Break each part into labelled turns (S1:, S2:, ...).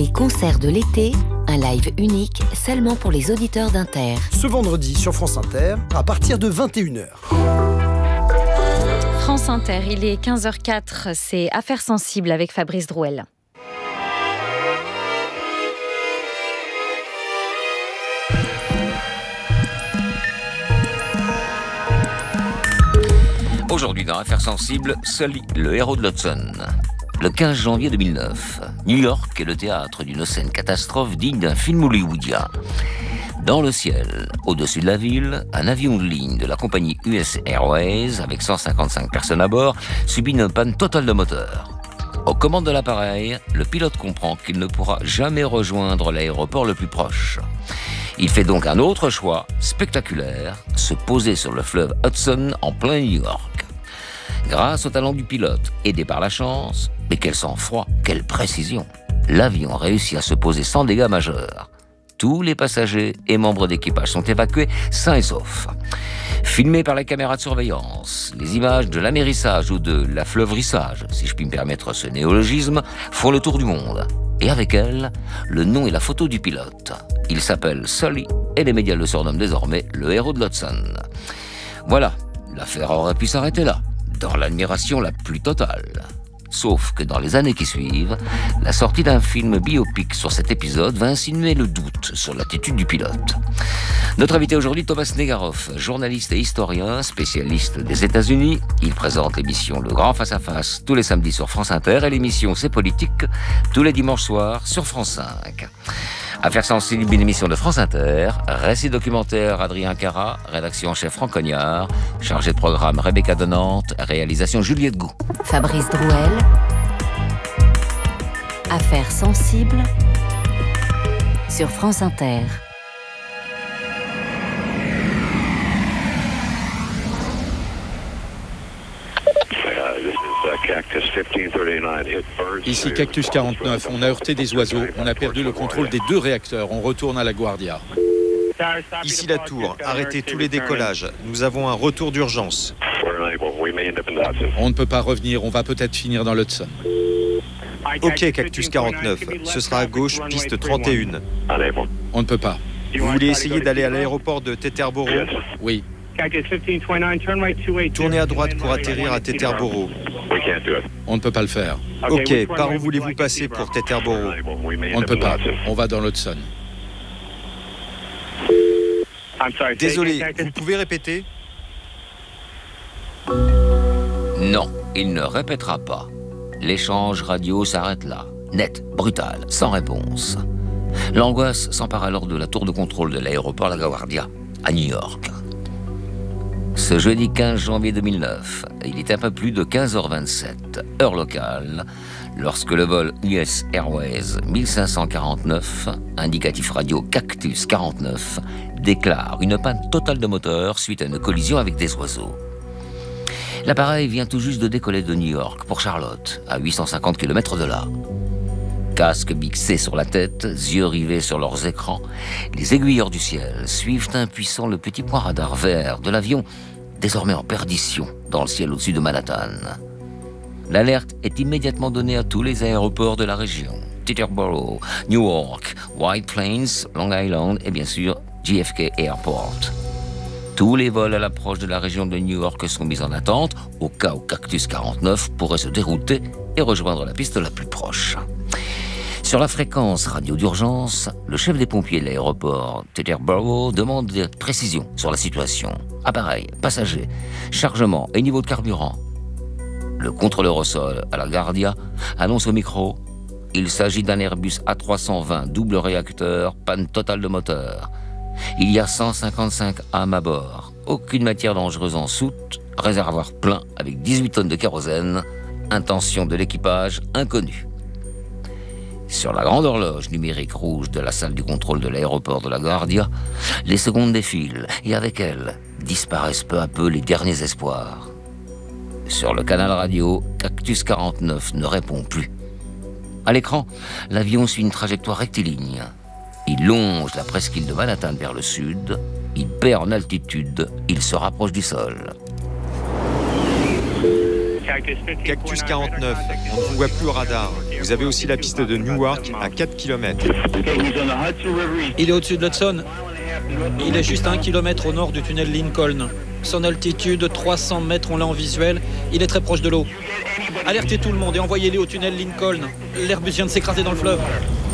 S1: Les concerts de l'été, un live unique seulement pour les auditeurs d'Inter.
S2: Ce vendredi sur France Inter, à partir de 21h.
S3: France Inter, il est 15h04, c'est Affaires sensibles avec Fabrice Drouel.
S4: Aujourd'hui dans Affaires sensibles, Sully, le héros de l'Hudson. Le 15 janvier 2009, New York est le théâtre d'une scène catastrophe digne d'un film hollywoodien. Dans le ciel, au-dessus de la ville, un avion de ligne de la compagnie US Airways, avec 155 personnes à bord, subit une panne totale de moteur. Aux commandes de l'appareil, le pilote comprend qu'il ne pourra jamais rejoindre l'aéroport le plus proche. Il fait donc un autre choix, spectaculaire, se poser sur le fleuve Hudson en plein New York. Grâce au talent du pilote, aidé par la chance, mais quel sang-froid, quelle précision, l'avion réussit à se poser sans dégâts majeurs. Tous les passagers et membres d'équipage sont évacués sains et saufs. Filmés par les caméras de surveillance, les images de l'amérissage ou de l'affleuvrissage, si je puis me permettre ce néologisme, font le tour du monde. Et avec elles, le nom et la photo du pilote. Il s'appelle Sully et les médias le surnomment désormais le héros de l'Hudson. Voilà, l'affaire aurait pu s'arrêter là, dans l'admiration la plus totale. Sauf que dans les années qui suivent, la sortie d'un film biopic sur cet épisode va insinuer le doute sur l'attitude du pilote. Notre invité aujourd'hui, Thomas Negaroff, journaliste et historien, spécialiste des États-Unis. Il présente l'émission Le Grand Face à Face tous les samedis sur France Inter et l'émission C'est Politique tous les dimanches soirs sur France 5. Affaires sensibles, une émission de France Inter, récit documentaire Adrien Cara, rédaction en chef Franck Cognard, chargé de programme Rebecca Donante, réalisation Juliette Gou.
S1: Fabrice Drouel, Affaires sensibles sur France Inter.
S5: Ici Cactus 49, on a heurté des oiseaux, on a perdu le contrôle des 2 réacteurs, on retourne à la Guardia.
S6: Ici la tour, arrêtez tous les décollages, nous avons un retour d'urgence.
S5: On ne peut pas revenir, on va peut-être finir dans l'Hudson.
S6: Ok Cactus 49, ce sera à gauche, piste 31.
S5: On ne peut pas.
S6: Vous voulez essayer d'aller à l'aéroport de Teterboro?
S5: Oui.
S6: Tournez à droite pour atterrir à Teterboro.
S5: On ne peut pas le faire.
S6: Ok, par où voulez-vous passer pour Teterboro?
S5: On ne peut pas, on va dans l'Hudson.
S6: Désolé, vous pouvez répéter?
S4: Non, il ne répétera pas. L'échange radio s'arrête là, net, brutal, sans réponse. L'angoisse s'empare alors de la tour de contrôle de l'aéroport La Guardia, à New York. Ce jeudi 15 janvier 2009, il est un peu plus de 15h27, heure locale, lorsque le vol US Airways 1549, indicatif radio Cactus 49, déclare une panne totale de moteur suite à une collision avec des oiseaux. L'appareil vient tout juste de décoller de New York pour Charlotte, à 850 km de là. Casque mixé sur la tête, yeux rivés sur leurs écrans, les aiguilleurs du ciel suivent impuissants le petit point radar vert de l'avion, désormais en perdition dans le ciel au-dessus de Manhattan. L'alerte est immédiatement donnée à tous les aéroports de la région. Teterboro, Newark, White Plains, Long Island et bien sûr JFK Airport. Tous les vols à l'approche de la région de New York sont mis en attente au cas où Cactus 49 pourrait se dérouter et rejoindre la piste la plus proche. Sur la fréquence radio d'urgence, le chef des pompiers de l'aéroport, Teterboro, demande des précisions sur la situation. Appareil, passagers, chargement et niveau de carburant. Le contrôleur au sol à la Guardia annonce au micro « Il s'agit d'un Airbus A320 double réacteur, panne totale de moteur. Il y a 155 âmes à bord, aucune matière dangereuse en soute, réservoir plein avec 18 tonnes de kérosène, intention de l'équipage inconnue. » Sur la grande horloge numérique rouge de la salle du contrôle de l'aéroport de la Guardia, les secondes défilent et avec elles disparaissent peu à peu les derniers espoirs. Sur le canal radio, Cactus 49 ne répond plus. À l'écran, l'avion suit une trajectoire rectiligne. Il longe la presqu'île de Manhattan vers le sud, il perd en altitude, il se rapproche du sol.
S6: Cactus 49, on ne vous voit plus au radar. Vous avez aussi la piste de Newark à 4 km.
S5: Il est au-dessus de l'Hudson. Il est juste à 1 km au nord du tunnel Lincoln. Son altitude, 300 mètres, on l'a en visuel. Il est très proche de l'eau. Alertez tout le monde et envoyez-les au tunnel Lincoln. L'Airbus vient de s'écraser dans le fleuve.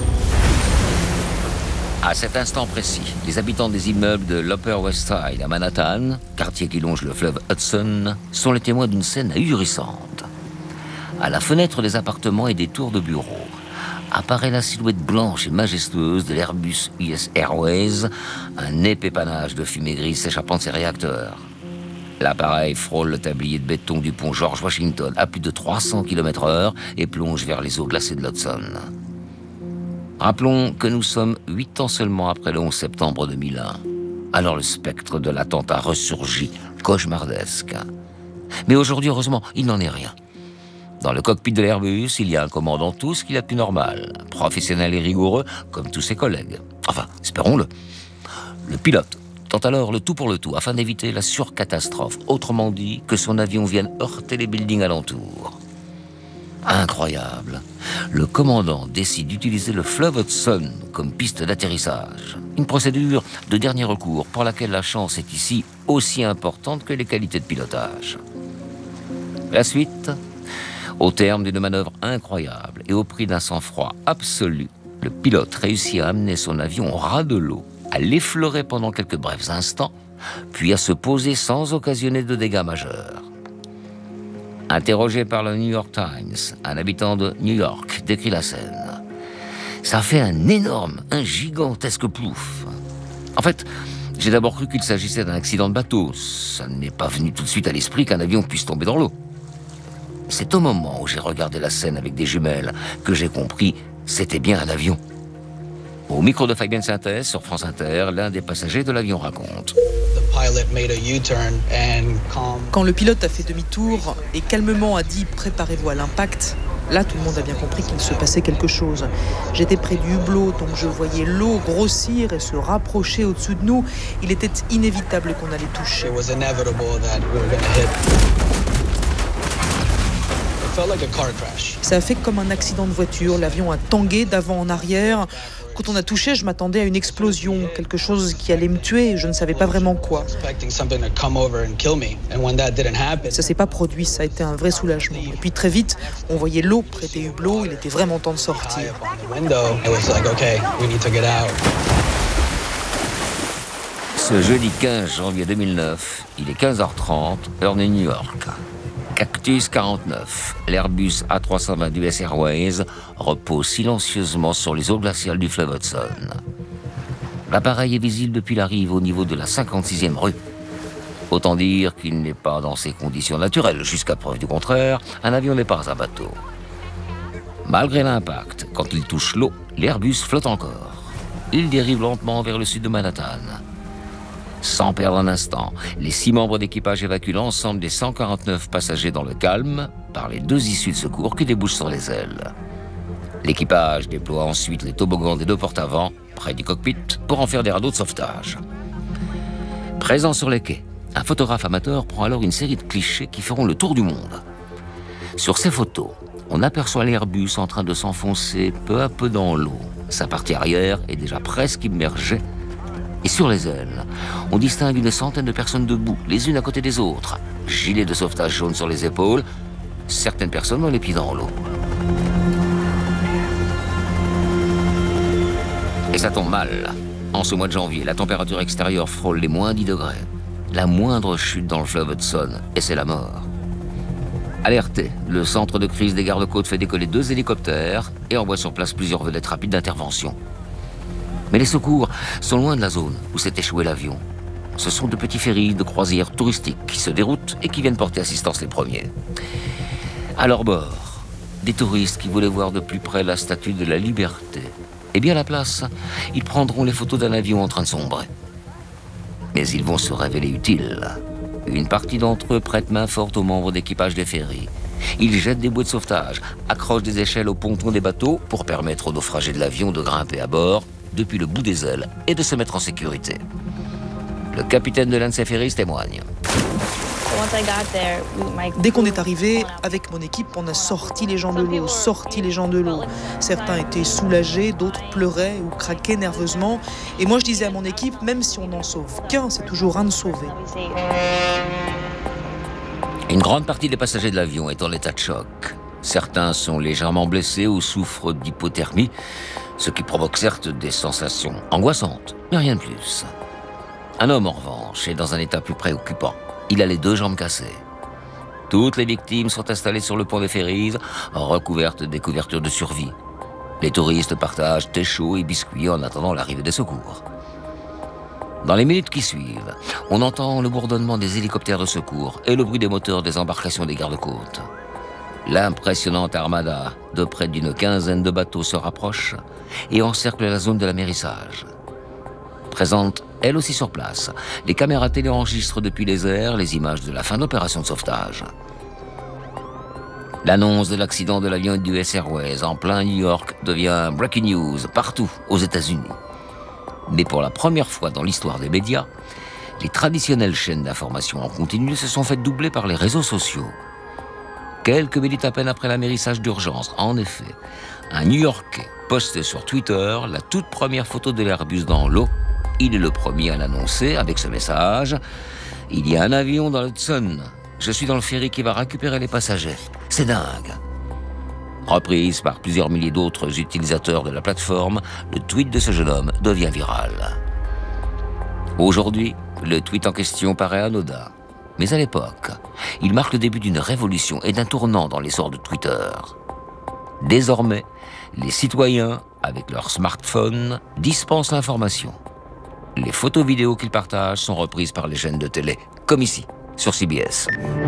S4: À cet instant précis, les habitants des immeubles de l'Upper West Side à Manhattan, quartier qui longe le fleuve Hudson, sont les témoins d'une scène ahurissante. À la fenêtre des appartements et des tours de bureaux, apparaît la silhouette blanche et majestueuse de l'Airbus US Airways, un épais panache de fumée grise s'échappant de ses réacteurs. L'appareil frôle le tablier de béton du pont George Washington à plus de 300 km/h et plonge vers les eaux glacées de l'Hudson. Rappelons que nous sommes 8 ans seulement après le 11 septembre 2001. Alors le spectre de l'attentat ressurgit, cauchemardesque. Mais aujourd'hui, heureusement, il n'en est rien. Dans le cockpit de l'Airbus, il y a un commandant tout ce qu'il y a de plus normal, professionnel et rigoureux, comme tous ses collègues. Enfin, espérons-le. Le pilote tente alors le tout pour le tout, afin d'éviter la surcatastrophe, autrement dit, que son avion vienne heurter les buildings alentours. Incroyable. Le commandant décide d'utiliser le fleuve Hudson comme piste d'atterrissage. Une procédure de dernier recours pour laquelle la chance est ici aussi importante que les qualités de pilotage. La suite, au terme d'une manœuvre incroyable et au prix d'un sang-froid absolu, le pilote réussit à amener son avion au ras de l'eau, à l'effleurer pendant quelques brefs instants, puis à se poser sans occasionner de dégâts majeurs. Interrogé par le New York Times, un habitant de New York décrit la scène. Ça fait un gigantesque plouf. En fait, j'ai d'abord cru qu'il s'agissait d'un accident de bateau. Ça ne m'est pas venu tout de suite à l'esprit qu'un avion puisse tomber dans l'eau. C'est au moment où j'ai regardé la scène avec des jumelles que j'ai compris c'était bien un avion. Au micro de Fabien Synthèse sur France Inter, l'un des passagers de l'avion raconte.
S7: Quand le pilote a fait demi-tour et calmement a dit « préparez-vous à l'impact », là tout le monde a bien compris qu'il se passait quelque chose. J'étais près du hublot, donc je voyais l'eau grossir et se rapprocher au-dessus de nous. Il était inévitable qu'on allait toucher. Ça a fait comme un accident de voiture. L'avion a tangué d'avant en arrière. Quand on a touché, je m'attendais à une explosion, quelque chose qui allait me tuer, je ne savais pas vraiment quoi. Ça s'est pas produit, ça a été un vrai soulagement. Et puis très vite, on voyait l'eau près des hublots, il était vraiment temps de sortir.
S4: Ce jeudi 15 janvier 2009, il est 15h30, heure de New York. Cactus 49, l'Airbus A320 d'US Airways repose silencieusement sur les eaux glaciales du fleuve Hudson. L'appareil est visible depuis la rive au niveau de la 56e rue. Autant dire qu'il n'est pas dans ses conditions naturelles. Jusqu'à preuve du contraire, un avion n'est pas un bateau. Malgré l'impact, quand il touche l'eau, l'Airbus flotte encore. Il dérive lentement vers le sud de Manhattan. Sans perdre un instant, les 6 membres d'équipage évacuent l'ensemble des 149 passagers dans le calme par les 2 issues de secours qui débouchent sur les ailes. L'équipage déploie ensuite les toboggans des 2 portes avant, près du cockpit, pour en faire des radeaux de sauvetage. Présent sur les quais, un photographe amateur prend alors une série de clichés qui feront le tour du monde. Sur ces photos, on aperçoit l'Airbus en train de s'enfoncer peu à peu dans l'eau. Sa partie arrière est déjà presque immergée. Et sur les ailes, on distingue une centaine de personnes debout, les unes à côté des autres. Gilets de sauvetage jaunes sur les épaules, certaines personnes ont les pieds dans l'eau. Et ça tombe mal. En ce mois de janvier, la température extérieure frôle les moins 10 degrés. La moindre chute dans le fleuve Hudson, et c'est la mort. Alerté, le centre de crise des gardes-côtes fait décoller 2 hélicoptères et envoie sur place plusieurs vedettes rapides d'intervention. Mais les secours sont loin de la zone où s'est échoué l'avion. Ce sont de petits ferries de croisière touristiques qui se déroutent et qui viennent porter assistance les premiers. À leur bord, des touristes qui voulaient voir de plus près la statue de la Liberté. Et bien à la place, ils prendront les photos d'un avion en train de sombrer. Mais ils vont se révéler utiles. Une partie d'entre eux prête main forte aux membres d'équipage des ferries. Ils jettent des bouées de sauvetage, accrochent des échelles au ponton des bateaux pour permettre aux naufragés de l'avion de grimper à bord depuis le bout des ailes et de se mettre en sécurité. Le capitaine de l'un de ces ferries témoigne.
S7: Dès qu'on est arrivé, avec mon équipe, on a sorti les gens de l'eau, Certains étaient soulagés, d'autres pleuraient ou craquaient nerveusement. Et moi, je disais à mon équipe, même si on n'en sauve qu'un, c'est toujours un de sauver.
S4: Une grande partie des passagers de l'avion est en état de choc. Certains sont légèrement blessés ou souffrent d'hypothermie, ce qui provoque certes des sensations angoissantes, mais rien de plus. Un homme, en revanche, est dans un état plus préoccupant. Il a les 2 jambes cassées. Toutes les victimes sont installées sur le pont des Ferries, recouvertes des couvertures de survie. Les touristes partagent thé chaud et biscuits en attendant l'arrivée des secours. Dans les minutes qui suivent, on entend le bourdonnement des hélicoptères de secours et le bruit des moteurs des embarcations des gardes-côtes. L'impressionnante armada de près d'une 15aine de bateaux se rapproche et encercle la zone de l'amérissage. Présente, elle aussi sur place, les caméras télé enregistrent depuis les airs les images de la fin d'opération de sauvetage. L'annonce de l'accident de l'avion du US Airways en plein New York devient breaking news partout aux États-Unis. Mais pour la première fois dans l'histoire des médias, les traditionnelles chaînes d'information en continu se sont faites doubler par les réseaux sociaux. Quelques minutes à peine après l'amérissage d'urgence, en effet, un New-Yorkais poste sur Twitter la toute première photo de l'Airbus dans l'eau. Il est le premier à l'annoncer avec ce message « Il y a un avion dans l'Hudson. Je suis dans le ferry qui va récupérer les passagers. C'est dingue !» Reprise par plusieurs milliers d'autres utilisateurs de la plateforme, le tweet de ce jeune homme devient viral. Aujourd'hui, le tweet en question paraît anodin. Mais à l'époque, il marque le début d'une révolution et d'un tournant dans l'essor de Twitter. Désormais, les citoyens, avec leur smartphone, dispensent l'information. Les photos vidéos qu'ils partagent sont reprises par les chaînes de télé, comme ici, sur CBS.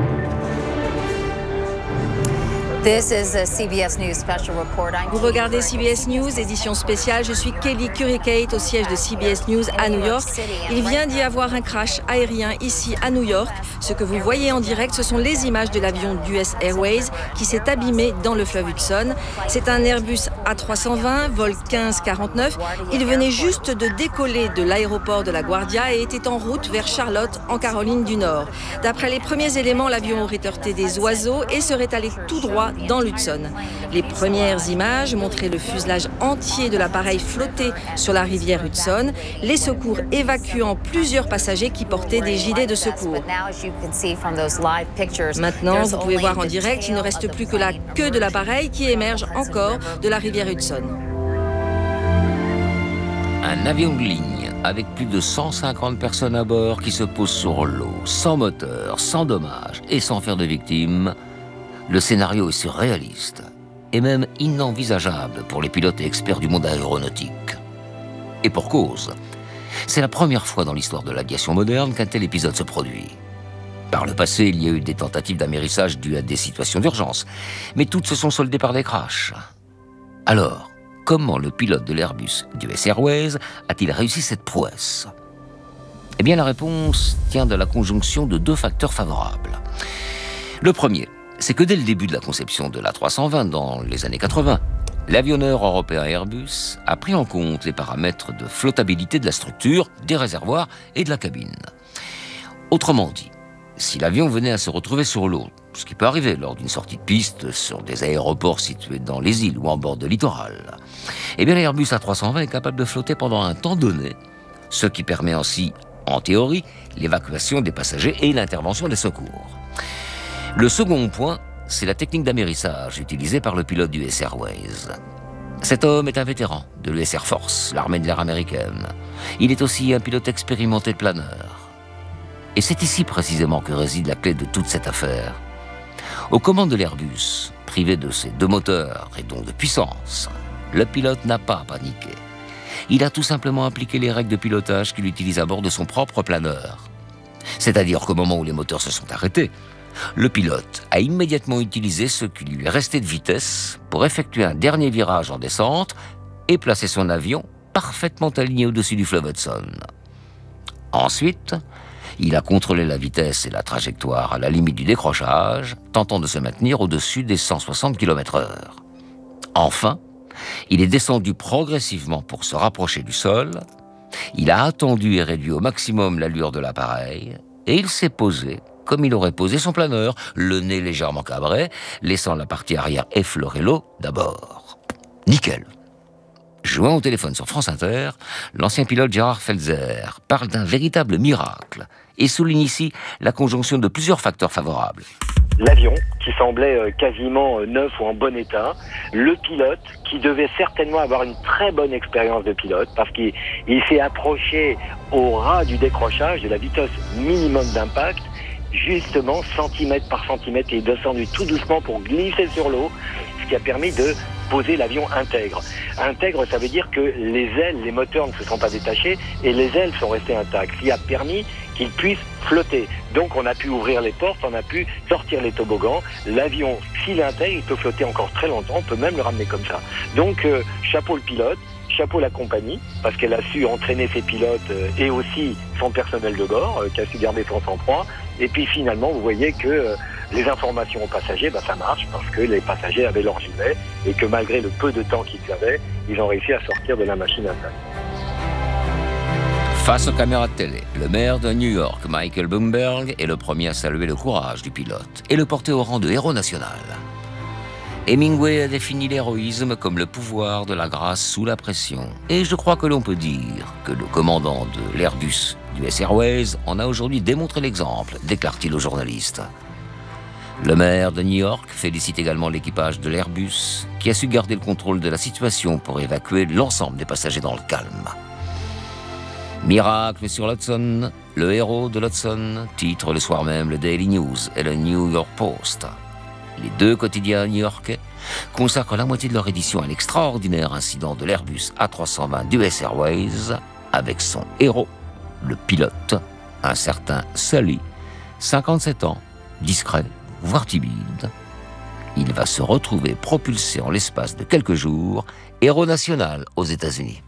S8: Vous regardez CBS News, édition spéciale. Je suis Kelly Currie-Kate au siège de CBS News à New York. Il vient d'y avoir un crash aérien ici à New York. Ce que vous voyez en direct, ce sont les images de l'avion d'US Airways qui s'est abîmé dans le fleuve Hudson. C'est un Airbus A320, vol 1549. Il venait juste de décoller de l'aéroport de LaGuardia et était en route vers Charlotte, en Caroline du Nord. D'après les premiers éléments, l'avion aurait heurté des oiseaux et serait allé tout droit dans l'Hudson. Les premières images montraient le fuselage entier de l'appareil flotter sur la rivière Hudson, les secours évacuant plusieurs passagers qui portaient des gilets de secours. Maintenant, vous pouvez voir en direct, il ne reste plus que la queue de l'appareil qui émerge encore de la rivière Hudson.
S4: Un avion de ligne avec plus de 150 personnes à bord qui se posent sur l'eau, sans moteur, sans dommages et sans faire de victimes. Le scénario est surréaliste et même inenvisageable pour les pilotes et experts du monde aéronautique. Et pour cause, c'est la première fois dans l'histoire de l'aviation moderne qu'un tel épisode se produit. Par le passé, il y a eu des tentatives d'amérissage dues à des situations d'urgence, mais toutes se sont soldées par des crashs. Alors, comment le pilote de l'Airbus d'US Airways a-t-il réussi cette prouesse ? Eh bien, la réponse tient de la conjonction de 2 facteurs favorables. Le premier, c'est que dès le début de la conception de l'A320 dans les années 80, l'avionneur européen Airbus a pris en compte les paramètres de flottabilité de la structure, des réservoirs et de la cabine. Autrement dit, si l'avion venait à se retrouver sur l'eau, ce qui peut arriver lors d'une sortie de piste sur des aéroports situés dans les îles ou en bord de littoral, eh bien l'Airbus A320 est capable de flotter pendant un temps donné, ce qui permet ainsi, en théorie, l'évacuation des passagers et l'intervention des secours. Le second point, c'est la technique d'amérissage utilisée par le pilote du US Airways. Cet homme est un vétéran de l'US Air Force, l'armée de l'air américaine. Il est aussi un pilote expérimenté de planeur. Et c'est ici précisément que réside la clé de toute cette affaire. Aux commandes de l'Airbus, privé de ses 2 moteurs et donc de puissance, le pilote n'a pas paniqué. Il a tout simplement appliqué les règles de pilotage qu'il utilise à bord de son propre planeur. C'est-à-dire qu'au moment où les moteurs se sont arrêtés, le pilote a immédiatement utilisé ce qui lui restait de vitesse pour effectuer un dernier virage en descente et placer son avion parfaitement aligné au-dessus du fleuve Hudson. Ensuite, il a contrôlé la vitesse et la trajectoire à la limite du décrochage, tentant de se maintenir au-dessus des 160 km/h. Enfin, il est descendu progressivement pour se rapprocher du sol, il a attendu et réduit au maximum l'allure de l'appareil, et il s'est posé comme il aurait posé son planeur, le nez légèrement cabré, laissant la partie arrière effleurer l'eau d'abord. Nickel. Joint au téléphone sur France Inter, l'ancien pilote Gérard Felzer parle d'un véritable miracle et souligne ici la conjonction de plusieurs facteurs favorables.
S9: L'avion, qui semblait quasiment neuf ou en bon état, le pilote, qui devait certainement avoir une très bonne expérience de pilote, parce qu'il s'est approché au ras du décrochage, de la vitesse minimum d'impact, justement centimètre par centimètre, et est descendu tout doucement pour glisser sur l'eau, ce qui a permis de poser l'avion intègre. Intègre, ça veut dire que les ailes, les moteurs ne se sont pas détachés et les ailes sont restées intactes, ce qui a permis qu'il puisse flotter. Donc on a pu ouvrir les portes, on a pu sortir les toboggans. L'avion, s'il est intègre, il peut flotter encore très longtemps, on peut même le ramener comme ça. Donc chapeau le pilote, chapeau la compagnie, parce qu'elle a su entraîner ses pilotes et aussi son personnel de bord, qui a su garder son sang-froid. Et puis finalement, vous voyez que les informations aux passagers, ça marche, parce que les passagers avaient leur gilet, et que malgré le peu de temps qu'ils avaient, ils ont réussi à sortir de la machine intacte.
S4: Face aux caméras de télé, le maire de New York, Michael Bloomberg, est le premier à saluer le courage du pilote et le porter au rang de héros national. Hemingway a défini l'héroïsme comme le pouvoir de la grâce sous la pression. Et je crois que l'on peut dire que le commandant de l'Airbus US Airways en a aujourd'hui démontré l'exemple, déclare-t-il aux journalistes. Le maire de New York félicite également l'équipage de l'Airbus qui a su garder le contrôle de la situation pour évacuer l'ensemble des passagers dans le calme. Miracle sur l'Hudson, le héros de l'Hudson, titre le soir même le Daily News et le New York Post. Les deux quotidiens new-yorkais consacrent la moitié de leur édition à l'extraordinaire incident de l'Airbus A320 d'US Airways avec son héros, le pilote, un certain Sully, 57 ans, discret, voire timide. Il va se retrouver propulsé en l'espace de quelques jours, héros national aux États-Unis.